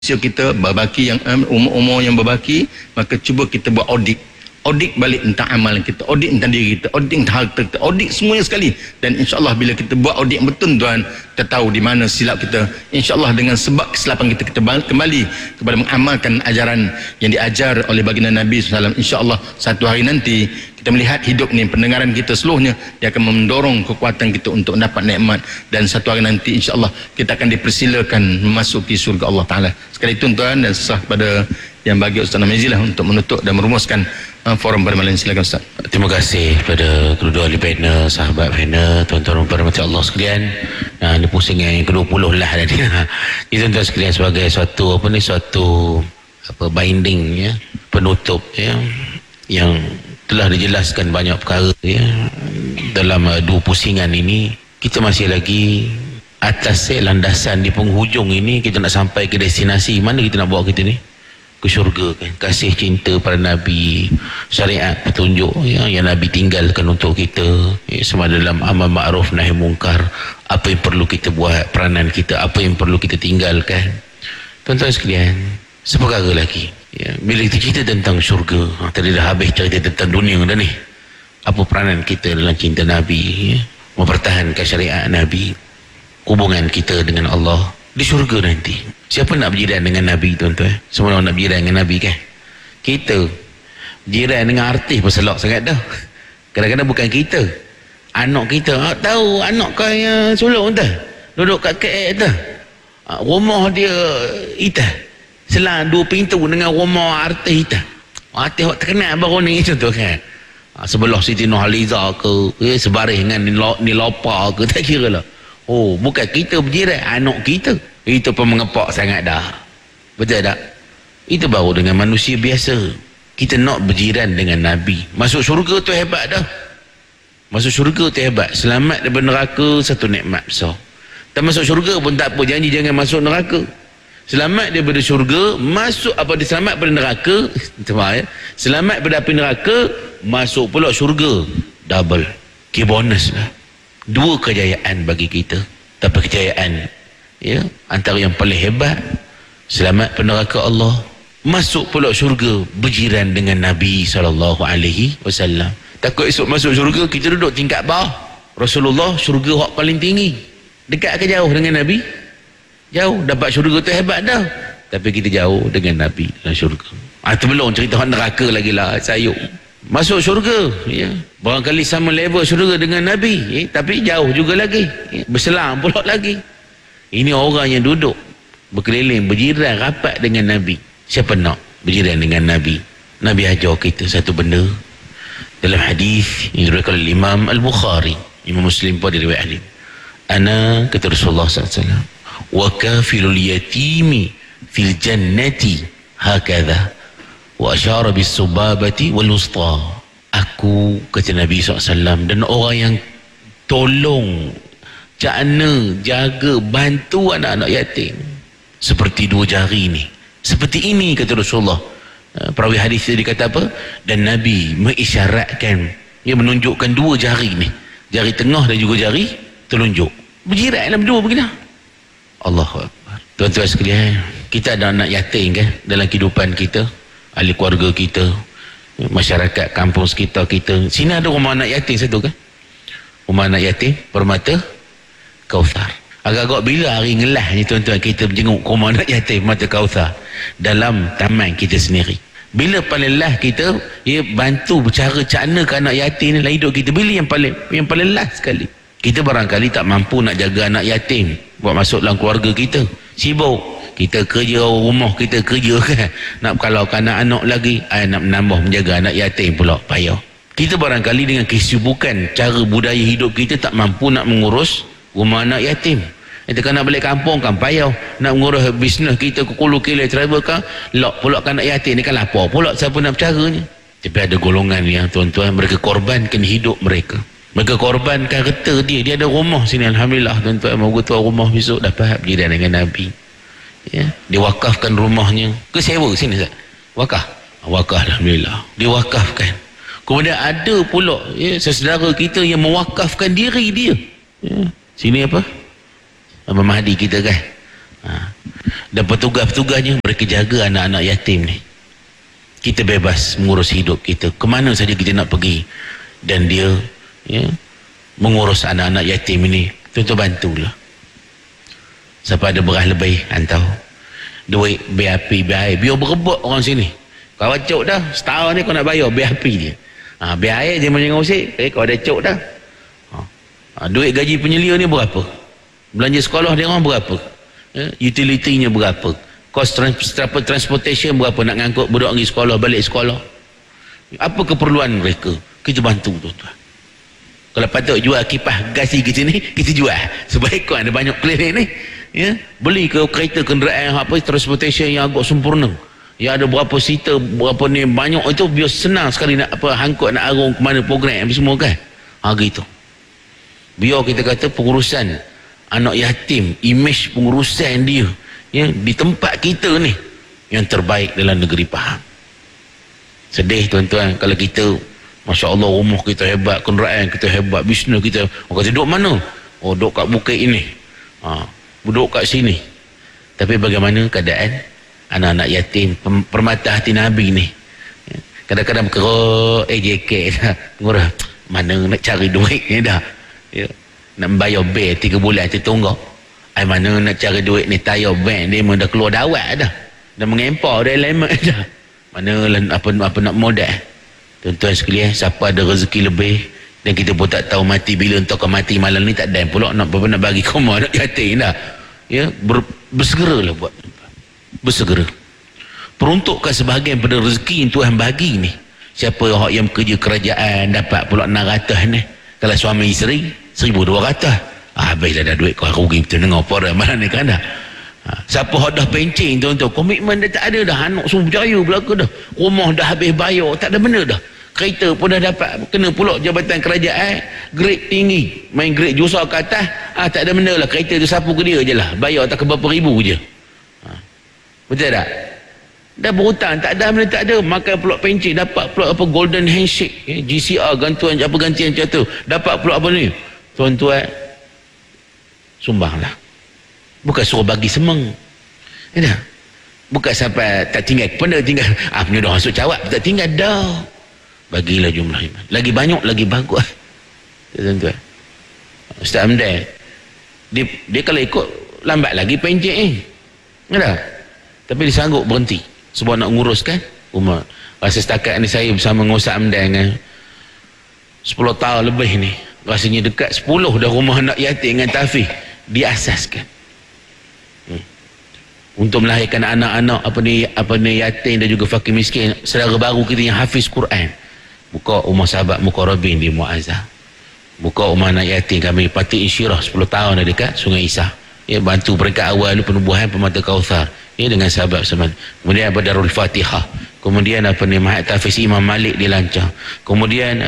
usia kita berbaki, yang umur-umur yang berbaki, maka cuba kita buat audit balik tentang amalan kita, audit tentang diri kita, audit tentang harta kita, audit semuanya sekali. Dan insyaAllah bila kita buat audit betul tuan, kita tahu di mana silap kita. InsyaAllah dengan sebab kesilapan kita kembali kepada mengamalkan ajaran yang diajar oleh baginda Nabi SAW. InsyaAllah satu hari nanti kita melihat hidup ni, pendengaran kita seluruhnya, dia akan mendorong kekuatan kita untuk dapat nikmat. Dan satu hari nanti insyaAllah kita akan dipersilakan memasuki surga Allah Ta'ala. Sekali itu tuan, dan sesah pada yang bagi Ustaz Namizi lah untuk menutup dan merumuskan forum pada malam ini. Silakan Ustaz. Terima kasih kepada kedua ahli panel, sahabat panel, tuan-tuan berhormati Allah sekalian. Ini pusing yang ke-20 lah tadi. Ini tuan-tuan sekalian, sebagai suatu binding ya, penutup ya, yang telah dijelaskan banyak perkara ya, dalam dua pusingan ini. Kita masih lagi atas landasan di penghujung ini. Kita nak sampai ke destinasi mana kita nak bawa kita ni? Ke syurga kan. Kasih cinta para Nabi, syariat petunjuk ya, yang Nabi tinggalkan untuk kita ya, semua dalam amal ma'ruf nahi mungkar. Apa yang perlu kita buat, peranan kita, apa yang perlu kita tinggalkan. Tuan-tuan sekalian, seperkara lagi ya, bila kita cerita tentang syurga, tadi dah habis cerita tentang dunia dah ni. Apa peranan kita dalam cinta Nabi ya, mempertahankan syariat Nabi, hubungan kita dengan Allah di syurga nanti. Siapa nak berjiran dengan Nabi tuan-tuan? Semua orang nak berjiran dengan Nabi kan? Kita berjiran dengan artis berselok sangat dah. Kadang-kadang bukan kita, anak kita. Tahu anak kau yang sulung tu, duduk kat KL tu, rumah dia itah selang 2 pintu dengan rumah artis itah. Artis yang terkenal baru ni contoh kan. Sebelah Siti Nurhaliza ke, sebaris dengan Nilopa ke, tak kira lah. Oh, bukan kita berjiran, anak kita. Itu pun mengepak sangat dah. Betul tak? Itu baru dengan manusia biasa. Kita nak berjiran dengan Nabi. Masuk syurga tu hebat dah. Masuk syurga tu hebat. Selamat daripada neraka, satu nikmat besar. Tak masuk syurga pun tak apa, janji jangan masuk neraka. Selamat daripada syurga, masuk apa dia selamat daripada neraka. Selamat daripada api neraka, masuk pula syurga. Double. Key bonus lah. 2 kejayaan bagi kita. Tapi kejayaan ya, antara yang paling hebat, selamat peneraka Allah, masuk pula syurga, berjiran dengan Nabi SAW. Takut esok masuk syurga kita duduk tingkat bawah. Rasulullah syurga hak paling tinggi. Dekat ke jauh dengan Nabi? Jauh. Dapat syurga tu hebat dah, tapi kita jauh dengan Nabi dalam syurga. Itu belum cerita hak neraka lagi lah, sayuk. Masuk syurga ya, barangkali sama level syurga dengan Nabi tapi jauh juga lagi ya, berselang pula lagi. Ini orang yang duduk berkeliling, berjiran rapat dengan Nabi. Siapa nak berjiran dengan Nabi? Nabi ajar kita satu benda dalam hadis yang diriwayatkan oleh Imam Al-Bukhari, Imam Muslim pun diriwayat hadis. Ana, kata Rasulullah SAW, wa kafilul yatimi fil jannati hakadha wa asyara bis subabati wal wusta. Aku, kata Nabi SAW, dan orang yang tolong, cakna, jaga, bantu anak-anak yatim seperti 2 jari ni. Seperti ini, kata Rasulullah. Perawi hadis tadi kata apa? Dan Nabi mengisyaratkan, dia menunjukkan 2 jari ni, jari tengah dan juga jari telunjuk, berjirat dalam 2 begini. Allahu Akbar. Tuan-tuan sekalian, kita ada anak yatim kan dalam kehidupan kita, ahli keluarga kita, masyarakat kampung sekitar kita. Sini ada rumah anak yatim satu kan, rumah anak yatim Permata Kauthar. Agak-agak bila hari ngelah ni tuan-tuan kita menjenguk rumah anak yatim Permata Kauthar dalam taman kita sendiri. Bila paling last kita bantu bercara cakna ke anak yatim ni dalam hidup kita? Bila yang paling last sekali? Kita barangkali tak mampu nak jaga anak yatim buat masuk dalam keluarga kita, sibuk kita kerja, rumah kita kerja kan, nak kalaukan anak-anak lagi, nak menambah menjaga anak yatim pula payah. Kita barangkali dengan kesibukan cara budaya hidup kita tak mampu nak mengurus rumah anak yatim. Kita nak balik kampung kan payah, nak mengurus bisnes kita ke Kulu Kile travel kan, lok pula kan anak yatim ni kan lapar pula, siapa nak bercaranya. Tapi ada golongan yang tuan-tuan, mereka korbankan hidup mereka, mereka korbankan harta dia ada rumah sini. Alhamdulillah tuan-tuan, moga tuan rumah besok dapat berjiran dengan Nabi ya. Dia wakafkan rumahnya ke sewa sini Ustaz? Wakaf, Alhamdulillah, dia wakafkan. Kemudian ada pula ya, saudara kita yang mewakafkan diri dia ya. Sini apa? Abang Mahdi kita kan Dan petugas-petugasnya mereka jaga anak-anak yatim ni. Kita bebas mengurus hidup kita, ke mana saja kita nak pergi, dan dia mengurus anak-anak yatim ini. Tuan-tuan bantulah. Siapa ada beras lebih, hantar duit BAP, biar berebut orang sini. Kau cuk dah setahun ni kau nak bayar BAP dia, biar air dia macam ngusik. Kau ada cuk dah. Duit gaji penyelia ni berapa, belanja sekolah dia orang berapa, utilitinya berapa, kos transportation berapa, nak ngangkut budak pergi sekolah, balik sekolah, apa keperluan mereka, kita bantu tuan-tuan. Kalau patut jual kipas gasi kita ni, kita jual. Sebaik kau ada banyak klinik ni, beli ke kereta kenderaan apa, transportation yang agak sempurna, yang ada berapa seater, berapa ni, banyak itu, biar senang sekali nak hangkut, nak arung ke mana program semua kan. Gitu. Biar kita kata pengurusan anak yatim, image pengurusan dia di tempat kita ni yang terbaik dalam negeri Pahang. Sedih tuan-tuan kalau kita, Masya Allah, rumah kita hebat, kenderaan kita hebat, bisnes kita, orang kata duduk mana? Duduk kat bukit ini, duduk kat sini. Tapi bagaimana keadaan anak-anak yatim, permata hati Nabi ni? Kadang-kadang berkerok JK dah, murah, mana nak cari duit ni dah, nak bayar bil 3 bulan tertunggak. Mana nak cari duit ni, tayar bank dia dah keluar dawat dah mengempar dah elemen dah, mana apa nak modal. Tuan-tuan sekalian, siapa ada rezeki lebih, dan kita pun tak tahu mati bila, entah kau mati malam ni tak ada pula nak bagi koma nak yatim dah, bersegeralah buat, bersegera peruntukkan sebahagian pada rezeki yang Tuhan bagi ni. Siapa yang kerja kerajaan dapat pula 600 ni, kalau suami isteri 1,200, habislah dah duit kau, rugi betul dengar para malam ni kan dah. Siapa dah pencing tuan-tuan, komitmen dah tak ada dah, anak semua berjaya belaka dah, rumah dah habis bayar, tak ada benda dah, kereta pun dah dapat, kena pula jabatan kerajaan grade tinggi, main grade jusa ke atas, tak ada benda lah, kereta tu sapu ke dia je lah, bayar tak ke berapa ribu je. Betul tak? Dah berhutang, tak ada benda, tak ada, makan pula pencing, dapat pula apa golden handshake, GCR gantuan apa gantian macam tu, dapat pula apa ni tuan-tuan, sumbanglah. Bukan suruh bagi semeng, bukan sampai tak tinggal, pernah tinggal punya dah masuk cawat, tak tinggal dah, bagilah jumlah iman, lagi banyak lagi bagus. Tuan-tuan, Ustaz Hamdan dia kalau ikut lambat lagi pencik tapi dia sanggup berhenti sebab nak nguruskan umat. Rasa setakat ni saya bersama dengan Ustaz Hamdan 10 tahun lebih ni, rasanya dekat 10 dah rumah anak yatim dengan tahfiz diasaskan untuk melahirkan anak-anak apa ni yatim dan juga fakir miskin. Saudara baru kita yang hafiz Quran, buka rumah sahabat Muqarrabin di Muazzah, buka rumah anak yatim kami Pati Insyirah 10 tahun dah dekat Sungai Isah, bantu mereka awal penubuhan Permata Kauthar dengan sahabat sama. Kemudian Darul Fatihah, kemudian Mahat Tahfiz Imam Malik dilancang, kemudian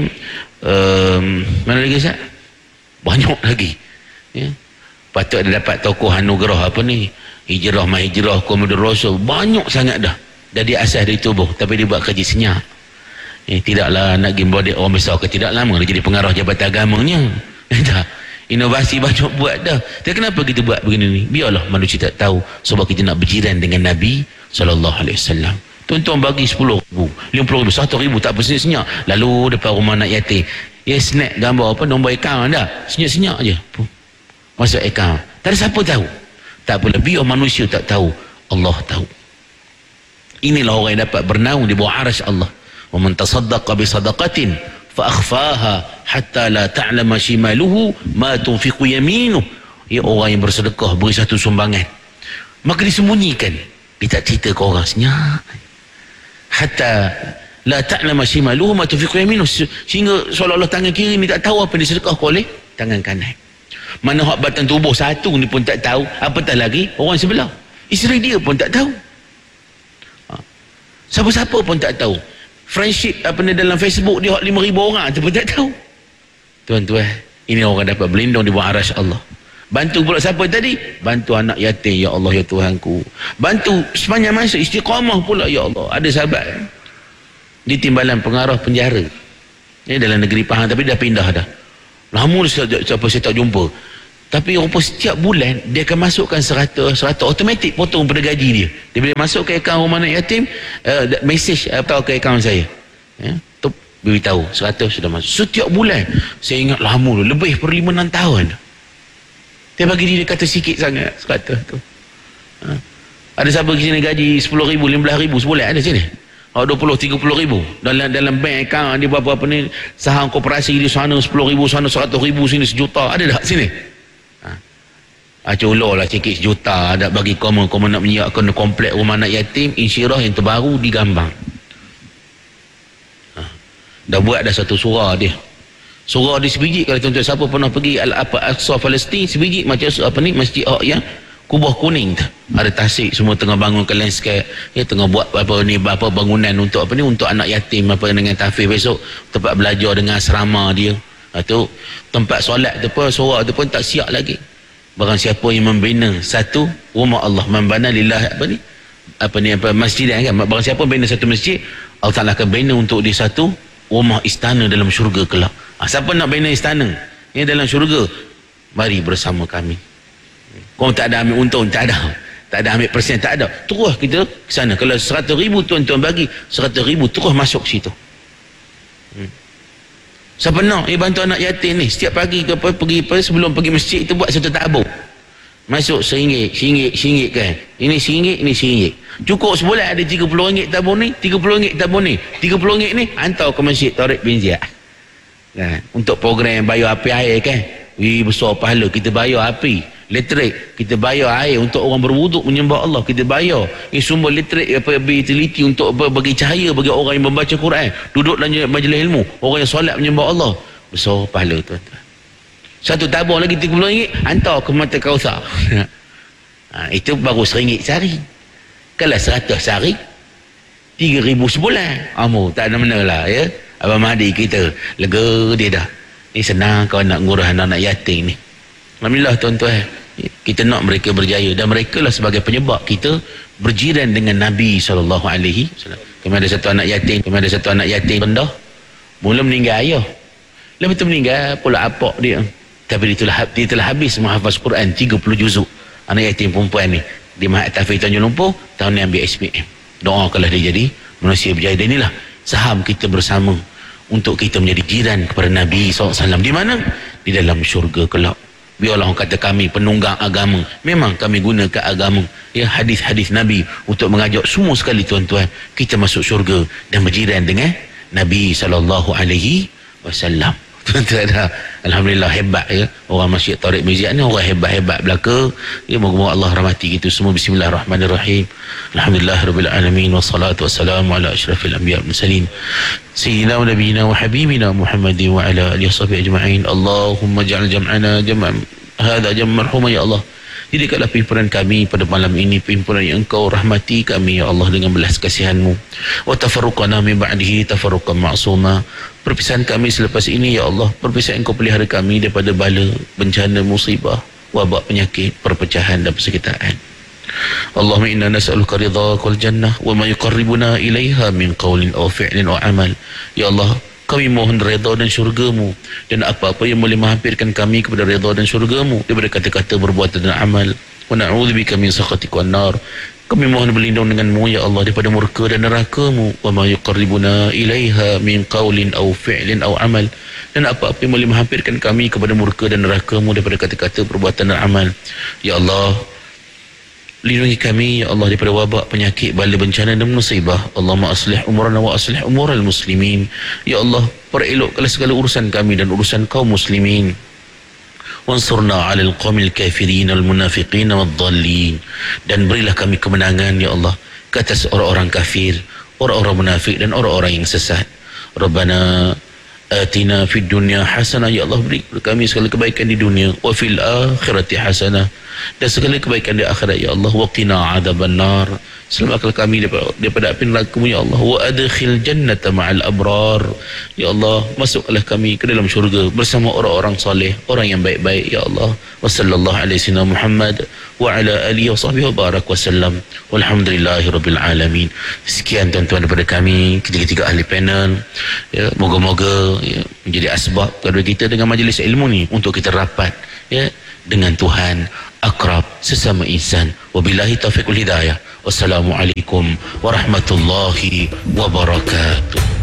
mana lagi Ustaz? Banyak lagi. Patut ada dapat tokoh anugerah Hijrah Mahijrah Komodo Rasul, banyak sangat dah diasas dari tubuh, tapi dia buat kerja senyap. Tidaklah nak gimbal dia orang besar ke, tidak lama dia jadi pengarah jabatan agamanya. Inovasi banyak buat dah. Tapi kenapa kita buat begini ni? Biarlah manusia tak tahu, sebab kita nak berjiran dengan Nabi SAW. Tuan-tuan bagi 10,000, 50,000, 100,000 tak apa, senyap-senyap lalu depan rumah anak yatim, snap gambar nombor akaun dah, senyap-senyap je masuk akaun, tak ada siapa tahu. Tak apalah, biar manusia tak tahu, Allah tahu. Inilah orang yang dapat bernaung di bawah arasy Allah. Wa man tasaddaqa bi sadaqatin fa akhfaha hatta la ta'lama shimaluhu ma tunfiqu yaminuh. Orang yang bersedekah, beri satu sumbangan, maka disembunyikan, dia tak cerita ke orang, senyap, hatta la ta'lama shimaluhu ma tunfiqu yaminuh, sehingga seolah-olah tangan kiri ni tak tahu apa yang disedekah oleh tangan kanan. Mana hak batang tubuh satu ni pun tak tahu, apatah lagi orang sebelah, isteri dia pun tak tahu, siapa-siapa pun tak tahu. Friendship dalam Facebook dia 5,000 orang tu pun tak tahu. Tuan-tuan, ini orang dapat berlindung di bawah arasy Allah. Bantu pula siapa tadi? Bantu anak yatim, ya Allah ya Tuhanku. Bantu sepanjang masa, istiqamah pula, ya Allah. Ada sahabat di timbalan pengarah penjara dalam negeri Pahang, tapi dah pindah dah. Lama saya tak jumpa. Tapi rupa setiap bulan dia akan masukkan 100 automatik potong pada gaji dia. Dia boleh masuk ke akaun rumah anak yatim, message atau ke akaun saya. Ya, tu beritahu 100 sudah masuk. Setiap bulan. Saya ingat lama dulu, lebih per 5-6 tahun. Dia bagi dia kata sikit sangat 100 tu. Ada siapa di sini gaji 10,000, 15,000 sebulan ada sini? 20-30 ribu dalam bank account dia apa ni, saham koperasi di sana 10 ribu, sana 100 ribu, sini sejuta, ada tak sini? Colok lah sikit sejuta, ada bagi komen nak menyiapkan komplek rumah anak yatim, insyirah yang terbaru di Gambang. Dah buat dah satu surah dia sebiji. Kalau tuan-tuan siapa pernah pergi Al-Aqsa Palestin, sebiji macam Masjid yang kubah kuning tu, ada tasik semua tengah bangunkan landscape, tengah buat bangunan untuk untuk anak yatim dengan tahfiz besok, tempat belajar dengan asrama dia. Tu tempat solat tu pun, surah tu pun tak siap lagi. Barang siapa yang membina satu rumah Allah, membana lillah masjid kan, barang siapa membina satu masjid, Allah Ta'ala akan bina untuk dia satu rumah istana dalam syurga kelak. Siapa nak bina istana dalam syurga, mari bersama kami. Kau tak ada ambil untung, tak ada ambil persen, tak ada, terus kita ke sana. Kalau 100 ribu tuan-tuan bagi 100 ribu, terus masuk situ. Siapa nak bantu anak yatim ni, setiap pagi pergi sebelum pergi masjid itu buat satu tabung, masuk RM1 kan, ini RM1 cukup sebulan. Ada RM30 tabung ni, RM30 tabung ni, RM30 ni hantar ke masjid Tariq bin Ziyad kan, untuk program bayar api air kan. Besar pahala. Kita bayar api, elektrik, kita bayar air untuk orang berwuduk menyembah Allah, kita bayar sumber elektrik utility untuk bagi cahaya bagi orang yang membaca Quran, duduk dalam majlis ilmu, orang yang solat menyembah Allah. Besar pahala tuan-tuan. Satu tabung lagi RM30, hantar ke Mata Kausar. Itu baru RM1 sehari. Kalau 100 sehari, 3,000 sebulan. Tak ada mana lah ya. Abang Mahdi kita lega dia dah. Ni senang kau nak ngurus anak-anak yatim ni. Alhamdulillah tuan-tuan, kita nak mereka berjaya, dan mereka lah sebagai penyebab kita berjiran dengan Nabi SAW. Kami ada satu anak yatim rendah, mula meninggal ayah, lepas tu meninggal pula apak dia, tapi dia telah habis menghafaz Quran 30 juzuk. Anak yatim perempuan ni di Mahat Tahfiz Tanjung Lumpur, tahun ni ambil SPM. Doakanlah dia jadi manusia berjaya. Dan inilah saham kita bersama untuk kita menjadi jiran kepada Nabi SAW. Di mana? Di dalam syurga kelak. Biarlah orang kata kami penunggang agama, memang kami gunakan agama, hadis-hadis Nabi untuk mengajak semua sekali tuan-tuan kita masuk syurga dan berjiran dengan Nabi SAW. Tuan-tuan, alhamdulillah hebat ya orang Masjid Tariq bin Ziyad ni, orang hebat-hebat belaka. Moga-moga Allah rahmati kita semua. Bismillahirrahmanirrahim. Alhamdulillahirabbil alamin, wassalatu wassalamu ala asyrafil anbiya wal mursalin sayyidina wa nabiyina wa habibina Muhammadin wa ala alihi washabihi ajma'in. Allahumma ja'al jam'ana jam'an hadha jam'an marhuma ya Allah. Jadikanlah pimpinan kami pada malam ini pimpinan yang Engkau rahmati kami ya Allah dengan belas kasihan-Mu. Wa tafarruqana min ba'dihi tafarruqan ma'suma. Perpisahan kami selepas ini ya Allah, perpisahan Engkau pelihara kami daripada bala, bencana, musibah, wabak, penyakit, perpecahan dan persekitaran. Allahumma inna nas'aluka ridhaka wal jannah wa ma yuqarribuna ilaiha min qawlin aw fi'lin aw amal. Ya Allah, kami mohon redha dan syurga-Mu, dan apa-apa yang boleh menghampirkan kami kepada redha dan syurga-Mu daripada kata-kata, perbuatan dan amal. Wa na'udzubika min sakhatika wan nar. Kami mohon berlindung dengan-Mu ya Allah daripada murka dan neraka-Mu. Wa ma yuqarribuna ilaiha min qawlin aw fi'lin aw amal. Dan apa-apa yang boleh menghampirkan kami kepada murka dan neraka-Mu daripada kata-kata, perbuatan dan amal. Ya Allah, lindungi kami ya Allah daripada wabak, penyakit, bala, bencana dan musibah. Allahumma aslih umurana wa aslih umural muslimin. Ya Allah, perelokkanlah segala urusan kami dan urusan kaum muslimin. Wansurna 'alal qaumil kafirin wal munafiqin wad dhallin. Dan berilah kami kemenangan ya Allah ke atas orang-orang kafir, orang-orang munafik dan orang-orang yang sesat. Rabbana atina fid dunya hasanah. Ya Allah, beri kami segala kebaikan di dunia, wa fil akhirati hasanah, dan segala kebaikan di akhirat ya Allah. Wa qina adzabannar. Selamatkanlah kami daripada api neraka-Mu ya Allah. Wa adkhil jannata ma'al abrar. Ya Allah, masukkanlah kami ke dalam syurga bersama orang-orang soleh, orang yang baik-baik ya Allah. Wa sallallahu alaihi wasallam Muhammad wa ala alihi wa sahbihi wa barak wa sallam. Walhamdulillahirabbil alamin. Sekian tuan-tuan daripada kami ketiga-tiga ahli panel ya. Moga-moga ya, menjadi asbab kepada kita dengan majlis ilmu ni untuk kita rapat ya dengan Tuhan, akrab, sesama insan. Wabillahi taufiq wal hidayah. Wassalamualaikum warahmatullahi wabarakatuh.